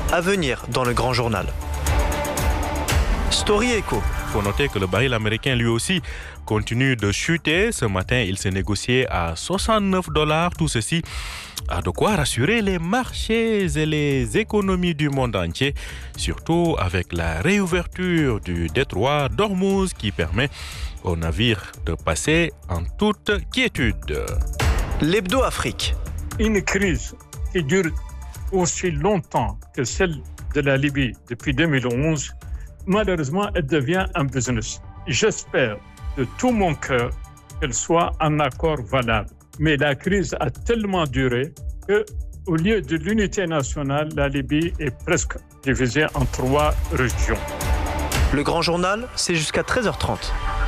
À venir dans le grand journal. Story Echo. Il faut noter que le baril américain, lui aussi, continue de chuter. Ce matin, il s'est négocié à $69. Tout ceci a de quoi rassurer les marchés et les économies du monde entier, surtout avec la réouverture du détroit d'Ormuz qui permet aux navires de passer en toute quiétude. L'Hebdo Afrique. Une crise qui dure aussi longtemps que celle de la Libye depuis 2011, malheureusement, elle devient un business. J'espère de tout mon cœur qu'elle soit un accord valable. Mais la crise a tellement duré qu'au lieu de l'unité nationale, la Libye est presque divisée en 3 régions. Le grand journal, c'est jusqu'à 13h30.